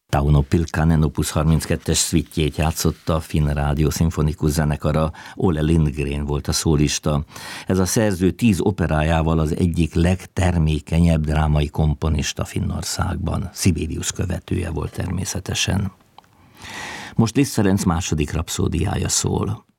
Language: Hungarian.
Tauno Pylkkänen opus 32-es szvittjét játszotta a Finn Rádió Szimfonikus Zenekara, Ole Lindgren volt a szólista. Ez a szerző 10 operájával az egyik legtermékenyebb drámai komponista Finnországban. Sibelius követője volt természetesen. Most Liszt Ferenc második rapszódiája szól.